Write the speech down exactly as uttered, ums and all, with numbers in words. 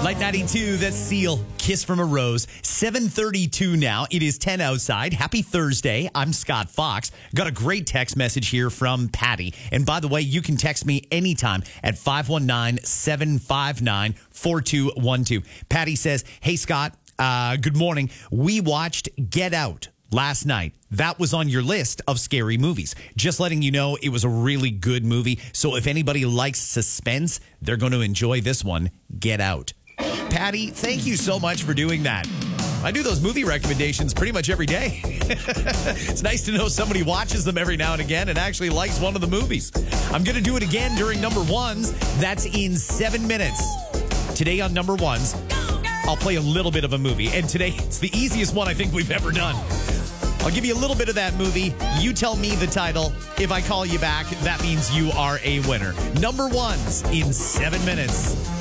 Light ninety-two, that's Seal. Kiss from a Rose. seven thirty-two now. It is ten outside. Happy Thursday. I'm Scott Fox. Got a great text message here from Patty. And by the way, you can text me anytime at five one nine, seven five nine, four two one two. Patty says, hey, Scott, uh, good morning. We watched Get Out last night. That was on your list of scary movies. Just letting you know it was a really good movie. So if anybody likes suspense, they're going to enjoy this one, Get Out. Patty, thank you so much for doing that. I do those movie recommendations pretty much every day. It's nice to know somebody watches them every now and again and actually likes one of the movies. I'm going to do it again during number ones. That's in seven minutes. Today on number ones, I'll play a little bit of a movie. And today, it's the easiest one I think we've ever done. I'll give you a little bit of that movie. You tell me the title. If I call you back, that means you are a winner. Number ones in seven minutes.